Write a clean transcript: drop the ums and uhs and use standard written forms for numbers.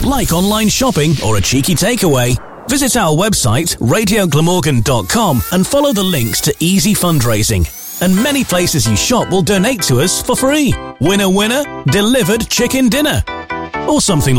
Like online shopping or a cheeky takeaway? Visit our website, radioglamorgan.com, and follow the links to easy fundraising. And many places you shop will donate to us for free. Winner, winner, delivered chicken dinner. Or something